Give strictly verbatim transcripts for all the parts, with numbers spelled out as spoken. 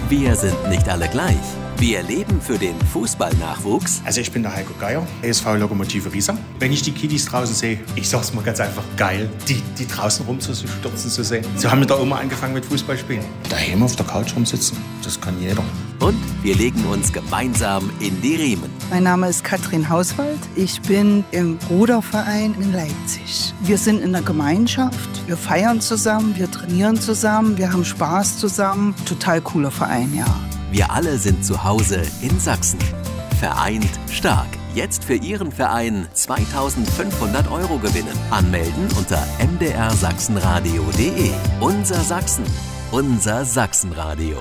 Wir sind nicht alle gleich. Wir leben für den Fußballnachwuchs. Also ich bin der Heiko Geier, E S V Lokomotive Riesa. Wenn ich die Kiddies draußen sehe, ich sag's mal ganz einfach, geil, die, die draußen rumzustürzen zu sehen. So haben wir da immer angefangen mit Fußballspielen. Daheim auf der Couch rumsitzen, das kann jeder. Und wir legen uns gemeinsam in die Riemen. Mein Name ist Katrin Hauswald. Ich bin im Ruderverein in Leipzig. Wir sind in der Gemeinschaft. Wir feiern zusammen, wir trainieren zusammen, wir haben Spaß zusammen. Total cooler Verein, ja. Wir alle sind zu Hause in Sachsen. Vereint stark. Jetzt für Ihren Verein zweitausendfünfhundert Euro gewinnen. Anmelden unter m d r sachsenradio punkt d e. Unser Sachsen. Unser Sachsenradio.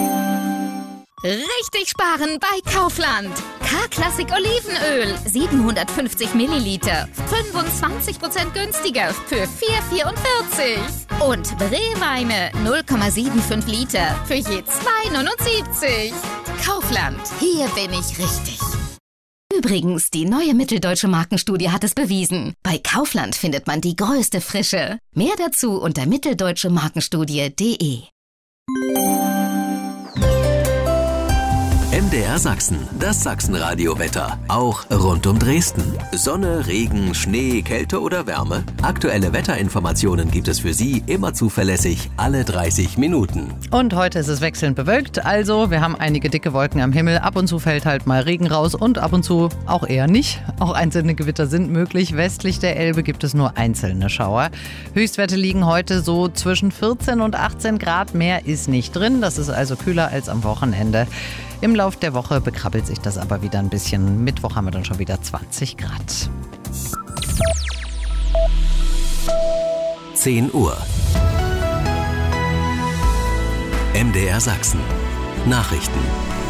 Richtig sparen bei Kaufland. K-Klassik Olivenöl, siebenhundertfünfzig Milliliter, fünfundzwanzig Prozent günstiger für vier vierundvierzig. Und Brewweine null Komma fünfundsiebzig Liter für je zwei neunundsiebzig. Kaufland, hier bin ich richtig. Übrigens, die neue Mitteldeutsche Markenstudie hat es bewiesen. Bei Kaufland findet man die größte Frische. Mehr dazu unter mitteldeutsche markenstudie punkt d e. M D R Sachsen, das Sachsenradio-Wetter. Auch rund um Dresden. Sonne, Regen, Schnee, Kälte oder Wärme? Aktuelle Wetterinformationen gibt es für Sie immer zuverlässig alle dreißig Minuten. Und heute ist es wechselnd bewölkt, also wir haben einige dicke Wolken am Himmel. Ab und zu fällt halt mal Regen raus und ab und zu auch eher nicht. Auch einzelne Gewitter sind möglich. Westlich der Elbe gibt es nur einzelne Schauer. Höchstwerte liegen heute so zwischen vierzehn und achtzehn Grad. Mehr ist nicht drin. Das ist also kühler als am Wochenende. Im Lauf der Woche bekrabbelt sich das aber wieder ein bisschen. Mittwoch haben wir dann schon wieder zwanzig Grad. zehn Uhr. M D R Sachsen. Nachrichten.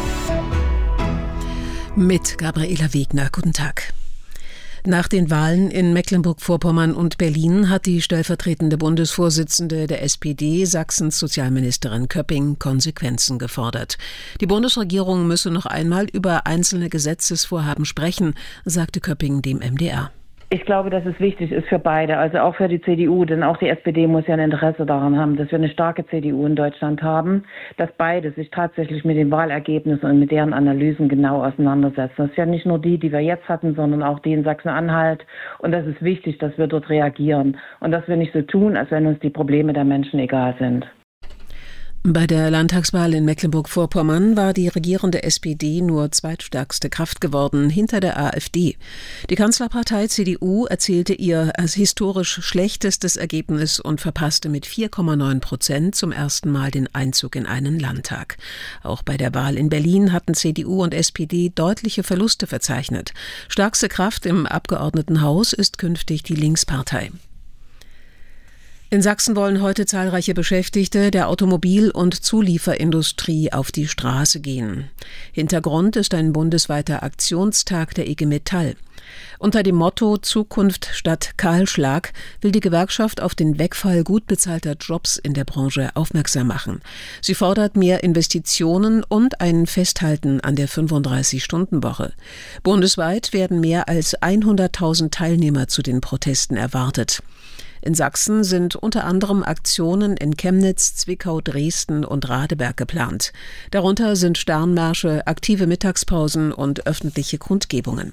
Mit Gabriela Wegner. Guten Tag. Nach den Wahlen in Mecklenburg-Vorpommern und Berlin hat die stellvertretende Bundesvorsitzende der S P D, Sachsens Sozialministerin Köpping, Konsequenzen gefordert. Die Bundesregierung müsse noch einmal über einzelne Gesetzesvorhaben sprechen, sagte Köpping dem M D R. Ich glaube, dass es wichtig ist für beide, also auch für die C D U, denn auch die S P D muss ja ein Interesse daran haben, dass wir eine starke C D U in Deutschland haben, dass beide sich tatsächlich mit den Wahlergebnissen und mit deren Analysen genau auseinandersetzen. Das ist ja nicht nur die, die wir jetzt hatten, sondern auch die in Sachsen-Anhalt. Und das ist wichtig, dass wir dort reagieren und dass wir nicht so tun, als wenn uns die Probleme der Menschen egal sind. Bei der Landtagswahl in Mecklenburg-Vorpommern war die regierende S P D nur zweitstärkste Kraft geworden, hinter der AfD. Die Kanzlerpartei C D U erzielte ihr als historisch schlechtestes Ergebnis und verpasste mit vier Komma neun Prozent zum ersten Mal den Einzug in einen Landtag. Auch bei der Wahl in Berlin hatten C D U und S P D deutliche Verluste verzeichnet. Stärkste Kraft im Abgeordnetenhaus ist künftig die Linkspartei. In Sachsen wollen heute zahlreiche Beschäftigte der Automobil- und Zulieferindustrie auf die Straße gehen. Hintergrund ist ein bundesweiter Aktionstag der I G Metall. Unter dem Motto Zukunft statt Kahlschlag will die Gewerkschaft auf den Wegfall gut bezahlter Jobs in der Branche aufmerksam machen. Sie fordert mehr Investitionen und ein Festhalten an der fünfunddreißig-Stunden-Woche. Bundesweit werden mehr als hunderttausend Teilnehmer zu den Protesten erwartet. In Sachsen sind unter anderem Aktionen in Chemnitz, Zwickau, Dresden und Radeberg geplant. Darunter sind Sternmärsche, aktive Mittagspausen und öffentliche Kundgebungen.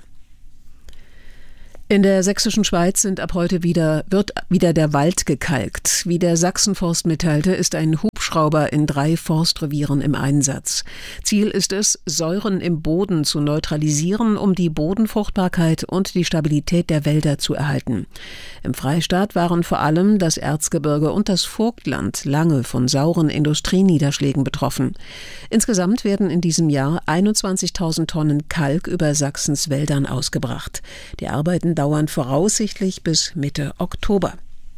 In der sächsischen Schweiz sind ab heute wieder, wird wieder der Wald gekalkt. Wie der Sachsenforst mitteilte, ist ein Hubschrauber in drei Forstrevieren im Einsatz. Ziel ist es, Säuren im Boden zu neutralisieren, um die Bodenfruchtbarkeit und die Stabilität der Wälder zu erhalten. Im Freistaat waren vor allem das Erzgebirge und das Vogtland lange von sauren Industrieniederschlägen betroffen. Insgesamt werden in diesem Jahr einundzwanzigtausend Tonnen Kalk über Sachsens Wäldern ausgebracht. Die Arbeiten dauern voraussichtlich bis Mitte Oktober.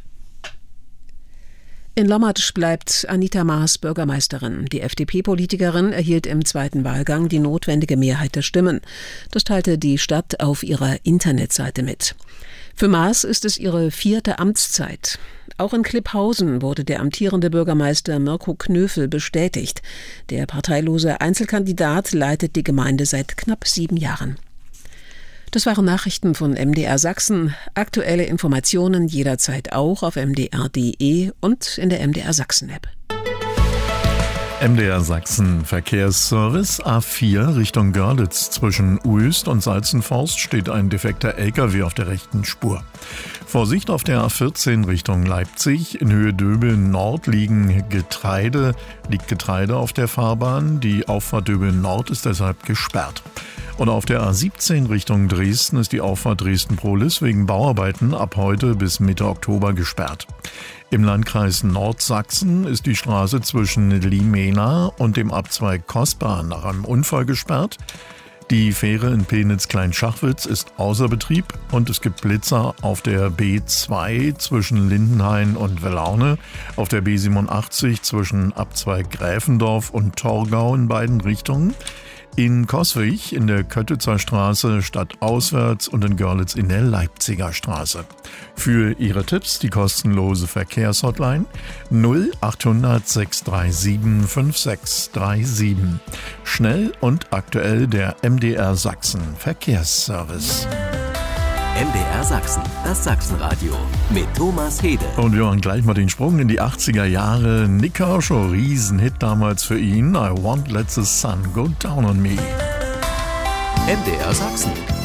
In Lommatsch bleibt Anita Maas Bürgermeisterin. Die F D P-Politikerin erhielt im zweiten Wahlgang die notwendige Mehrheit der Stimmen. Das teilte die Stadt auf ihrer Internetseite mit. Für Maas ist es ihre vierte Amtszeit. Auch in Klipphausen wurde der amtierende Bürgermeister Mirko Knöfel bestätigt. Der parteilose Einzelkandidat leitet die Gemeinde seit knapp sieben Jahren. Das waren Nachrichten von M D R Sachsen. Aktuelle Informationen jederzeit auch auf m d r punkt d e und in der M D R Sachsen-App. M D R Sachsen Verkehrsservice A vier Richtung Görlitz. Zwischen Uelst und Salzenforst steht ein defekter L K W auf der rechten Spur. Vorsicht auf der A vierzehn Richtung Leipzig. In Höhe Döbeln Nord liegen Getreide, liegt Getreide auf der Fahrbahn. Die Auffahrt Döbeln Nord ist deshalb gesperrt. Und auf der A siebzehn Richtung Dresden ist die Auffahrt Dresden-Prohlis wegen Bauarbeiten ab heute bis Mitte Oktober gesperrt. Im Landkreis Nordsachsen ist die Straße zwischen Limena und dem Abzweig Kosbar nach einem Unfall gesperrt. Die Fähre in Penitz-Kleinschachwitz ist außer Betrieb und es gibt Blitzer auf der B zwei zwischen Lindenhain und Welaune, auf der B siebenundachtzig zwischen Abzweig Gräfendorf und Torgau in beiden Richtungen, in Coswig in der Köttitzer Straße stadtauswärts und in Görlitz in der Leipziger Straße. Für Ihre Tipps die kostenlose Verkehrshotline null achthundert sechs drei sieben fünf sechs drei sieben. Schnell und aktuell der M D R Sachsen Verkehrsservice. M D R Sachsen, das Sachsenradio mit Thomas Hede. Und wir machen gleich mal den Sprung in die achtziger Jahre. Nick Kershaw, Riesenhit damals für ihn. I won't let the sun go down on me. M D R Sachsen.